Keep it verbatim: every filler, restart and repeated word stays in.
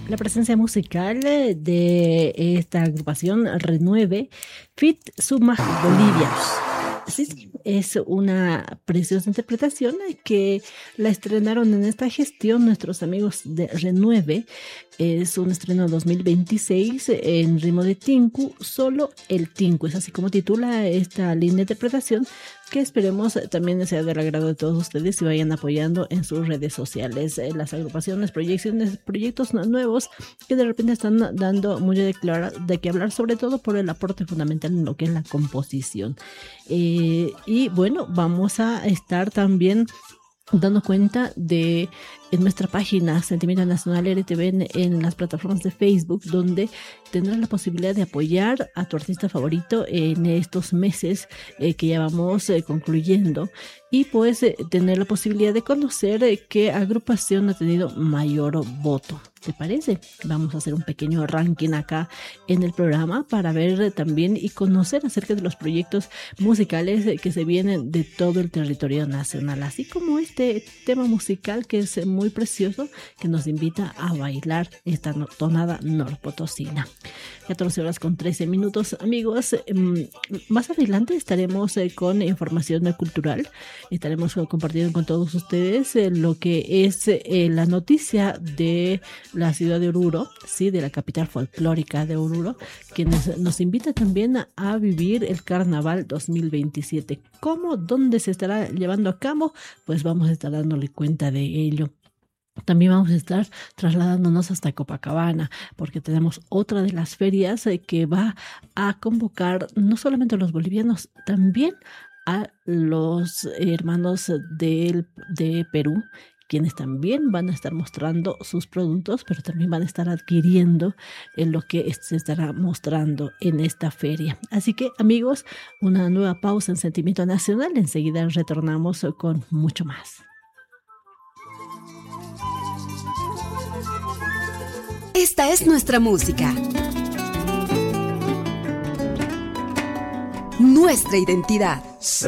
La presencia musical de esta agrupación Renueve, Fit Suma Bolivia. Sí, es una preciosa interpretación que la estrenaron en esta gestión nuestros amigos de Renueve. Es un estreno dos mil veintiséis en ritmo de tinku, solo el tinku. Es así como titula esta linda interpretación, que esperemos también sea del agrado de todos ustedes y vayan apoyando en sus redes sociales. Eh, las agrupaciones, proyecciones, proyectos nuevos que de repente están dando mucho de, clara, de qué hablar, sobre todo por el aporte fundamental en lo que es la composición. Eh, y bueno, vamos a estar también dando cuenta de en nuestra página Sentimiento Nacional R T V en, en las plataformas de Facebook, donde tendrás la posibilidad de apoyar a tu artista favorito en estos meses eh, que ya vamos eh, concluyendo, y pues eh, tener la posibilidad de conocer eh, qué agrupación ha tenido mayor voto. ¿Te parece? Vamos a hacer un pequeño ranking acá en el programa para ver eh, también y conocer acerca de los proyectos musicales eh, que se vienen de todo el territorio nacional, así como este tema musical que es eh, muy precioso, que nos invita a bailar esta tonada norpotosina. catorce horas con trece minutos, amigos. Más adelante estaremos eh, con información cultural. Estaremos compartiendo con todos ustedes eh, lo que es eh, la noticia de la ciudad de Oruro, sí, de la capital folclórica de Oruro, que nos, nos invita también a, a vivir el Carnaval dos mil veintisiete. ¿Cómo? ¿Dónde se estará llevando a cabo? Pues vamos a estar dándole cuenta de ello. También vamos a estar trasladándonos hasta Copacabana, porque tenemos otra de las ferias eh, que va a convocar no solamente a los bolivianos, también a los hermanos de, de Perú, quienes también van a estar mostrando sus productos, pero también van a estar adquiriendo en lo que se estará mostrando en esta feria. Así que, amigos, una nueva pausa en Sentimiento Nacional. Enseguida retornamos con mucho más. Esta es nuestra música, nuestra identidad.